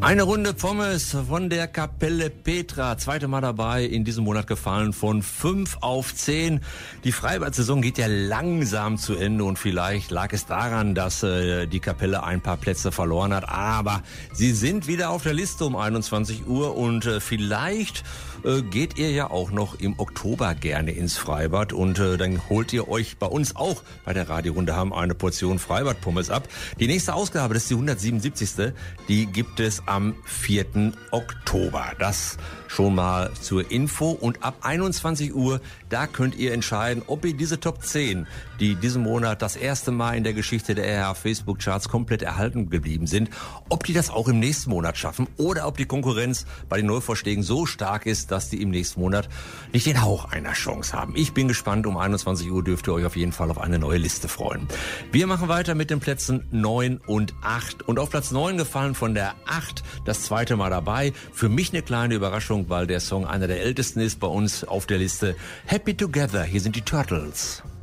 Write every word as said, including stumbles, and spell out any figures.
Eine Runde Pommes von der Kapelle Petra. Zweite Mal dabei, in diesem Monat gefallen von fünf auf zehn. Die Freibad-Saison geht ja langsam zu Ende und vielleicht lag es daran, dass äh, die Kapelle ein paar Plätze verloren hat. Aber sie sind wieder auf der Liste um einundzwanzig Uhr und äh, vielleicht äh, geht ihr ja auch noch im Oktober gerne ins Freibad und äh, dann holt ihr euch bei uns auch bei der Radiorunde haben eine Portion Freibad-Pommes ab. Die nächste Ausgabe, das ist die hundertsiebenundsiebzigste, die gibt es am vierten Oktober. Das schon mal zur Info. Und ab einundzwanzig Uhr, da könnt ihr entscheiden, ob ihr diese Top zehn, die diesen Monat das erste Mal in der Geschichte der R H Facebook-Charts komplett erhalten geblieben sind, ob die das auch im nächsten Monat schaffen oder ob die Konkurrenz bei den Neuvorschlägen so stark ist, dass die im nächsten Monat nicht den Hauch einer Chance haben. Ich bin gespannt. Um einundzwanzig Uhr dürft ihr euch auf jeden Fall auf eine neue Liste freuen. Wir machen weiter mit den Plätzen neun und acht. Und auf Platz neun gefallen von der acht das zweite Mal dabei. Für mich eine kleine Überraschung, weil der Song einer der ältesten ist bei uns auf der Liste. Happy Together, hier sind die Turtles.